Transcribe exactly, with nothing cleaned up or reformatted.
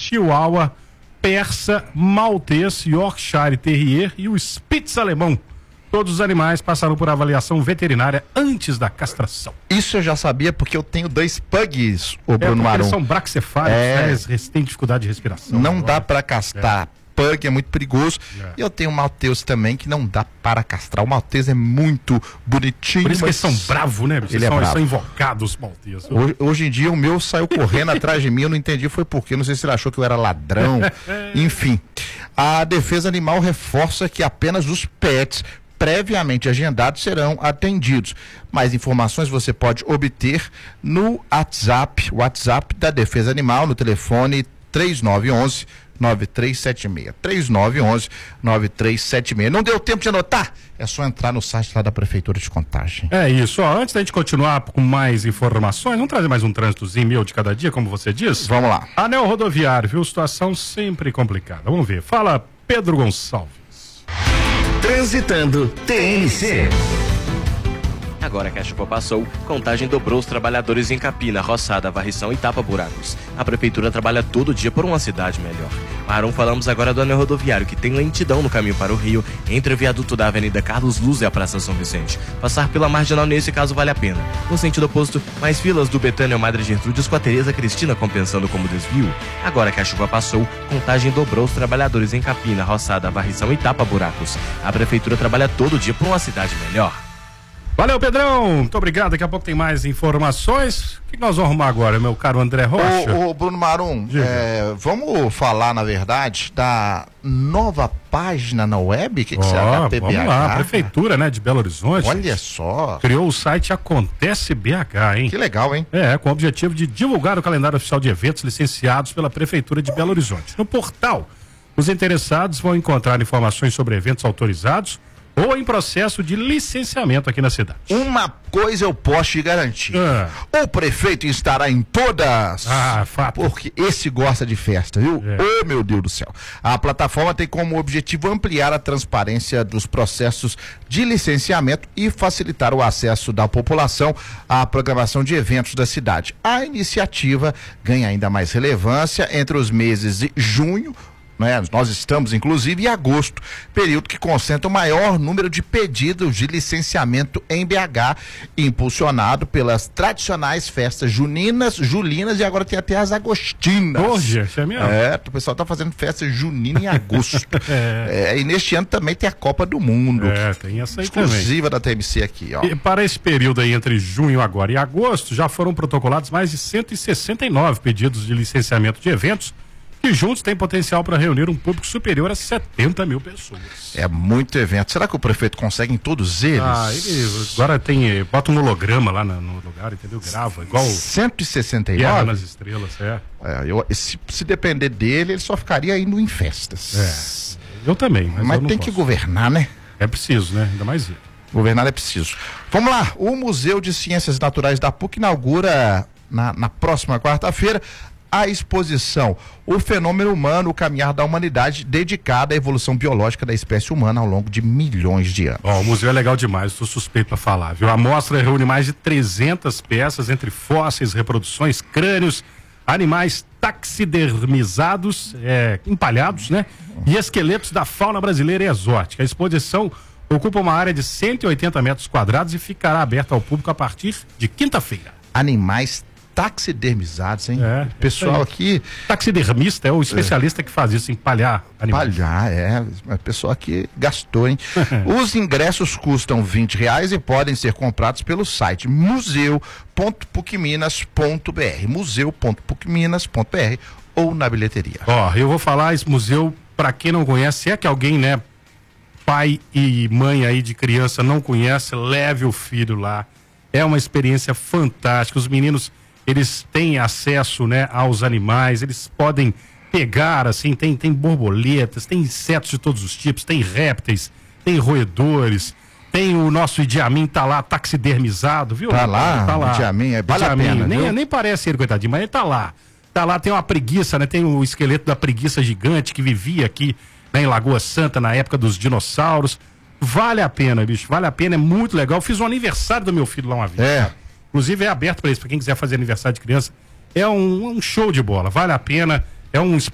Chihuahua, Persa, Maltês, Yorkshire Terrier e o Spitz alemão. Todos os animais passaram por avaliação veterinária antes da castração. Isso eu já sabia porque eu tenho dois pugs, o é, Bruno Marum. Eles são braxcefálicos, é... né? Eles têm dificuldade de respiração. Não agora. dá para castrar. É. Pug é muito perigoso. É. E eu tenho um Maltês também que não dá para castrar. O Maltês é muito bonitinho. Por isso mas... que eles são bravos, né? Eles, Ele são, é eles bravo. são invocados, os Maltês. Hoje, hoje em dia o meu saiu correndo atrás de mim, eu não entendi foi por quê. Não sei se ele achou que eu era ladrão. Enfim, a Defesa Animal reforça que apenas os pets previamente agendados serão atendidos. Mais informações você pode obter no WhatsApp, WhatsApp da Defesa Animal, no telefone três nove um um, nove três sete seis. três nove um um, nove três sete seis. Não deu tempo de anotar? É só entrar no site lá da Prefeitura de Contagem. É isso, ó. Antes da gente continuar com mais informações, vamos trazer mais um trânsitozinho meu de cada dia, como você diz? Vamos lá. Anel rodoviário, viu? Situação sempre complicada. Vamos ver. Fala, Pedro Gonçalves. Transitando T N C. Agora que a chuva passou, Contagem dobrou os trabalhadores em capina, roçada, varrição e tapa-buracos. A prefeitura trabalha todo dia por uma cidade melhor. Marum, falamos agora do anel rodoviário, que tem lentidão no caminho para o Rio, entre o viaduto da Avenida Carlos Luz e a Praça São Vicente. Passar pela marginal nesse caso vale a pena. No sentido oposto, mais filas do Betânia ao Madre Gertrudes com a Tereza Cristina compensando como desvio. Agora que a chuva passou, Contagem dobrou os trabalhadores em capina, roçada, varrição e tapa-buracos. A prefeitura trabalha todo dia por uma cidade melhor. Valeu, Pedrão. Muito obrigado. Daqui a pouco tem mais informações. O que nós vamos arrumar agora, meu caro André Rocha? Ô, ô Bruno Marum, é, vamos falar, na verdade, da nova página na web? O que, que oh, você acha? Vamos lá, a Prefeitura, né, de Belo Horizonte. Olha só. Criou o site Acontece B H, hein? Que legal, hein? É, com o objetivo de divulgar o calendário oficial de eventos licenciados pela Prefeitura de Belo Horizonte. No portal, os interessados vão encontrar informações sobre eventos autorizados ou em processo de licenciamento aqui na cidade. Uma coisa eu posso te garantir. Ah. O prefeito estará em todas. Ah, fato. Porque esse gosta de festa, viu? É. Oh, meu Deus do céu. A plataforma tem como objetivo ampliar a transparência dos processos de licenciamento e facilitar o acesso da população à programação de eventos da cidade. A iniciativa ganha ainda mais relevância entre os meses de junho, né? Nós estamos, inclusive, em agosto, período que concentra o maior número de pedidos de licenciamento em B H, impulsionado pelas tradicionais festas juninas, julinas e agora tem até as agostinas. Hoje, é mesmo? É, o pessoal tá fazendo festa junina em agosto. é. É, e neste ano também tem a Copa do Mundo. É, tem essa aí exclusiva também. da T M C aqui, ó. E para esse período aí entre junho agora e agosto, já foram protocolados mais de cento e sessenta e nove pedidos de licenciamento de eventos, que juntos têm potencial para reunir um público superior a setenta mil pessoas. É muito evento. Será que o prefeito consegue em todos eles? Ah, ele agora tem, bota um holograma lá no, no lugar, entendeu? Grava, igual cento e sessenta e Guerra nove? nas Estrelas, é. É, eu, se, se depender dele, ele só ficaria indo em festas. É, eu também, mas, mas eu não tem posso. que governar, né? É preciso, né? Ainda mais ele. Governar é preciso. Vamos lá, o Museu de Ciências Naturais da P U C inaugura na, na próxima quarta-feira a exposição O Fenômeno Humano, o Caminhar da Humanidade, dedicada à evolução biológica da espécie humana ao longo de milhões de anos. Ó, o museu é legal demais, estou suspeito para falar, viu? A mostra reúne mais de trezentas peças entre fósseis, reproduções, crânios, animais taxidermizados, é, empalhados, né? E esqueletos da fauna brasileira e exótica. A exposição ocupa uma área de cento e oitenta metros quadrados e ficará aberta ao público a partir de quinta-feira. Animais taxidermizados, hein? É, pessoal aqui... Taxidermista é o especialista é. que faz isso, empalhar animais. Empalhar, é. O pessoal aqui gastou, hein? Os ingressos custam vinte reais e podem ser comprados pelo site museu ponto pucminas ponto br, museu ponto pucminas ponto br ou na bilheteria. Ó, eu vou falar esse museu, para quem não conhece, se é que alguém, né, pai e mãe aí de criança não conhece, leve o filho lá. É uma experiência fantástica. Os meninos, eles têm acesso, né, aos animais, eles podem pegar, assim, tem, tem borboletas, tem insetos de todos os tipos, tem répteis, tem roedores, tem o nosso Idi Amin, tá lá taxidermizado, viu? Tá lá, tá lá. Idi Amin, é, vale Idi a pena, nem, viu? nem parece ele, coitadinho, mas ele tá lá. Tá lá, tem uma preguiça, né? Tem o esqueleto da preguiça gigante que vivia aqui, né, em Lagoa Santa, na época dos dinossauros. Vale a pena, bicho, vale a pena, é muito legal. Eu fiz um aniversário do meu filho lá uma vez. É. Cara. Inclusive é aberto para isso, para quem quiser fazer aniversário de criança. É um, um show de bola, vale a pena. É um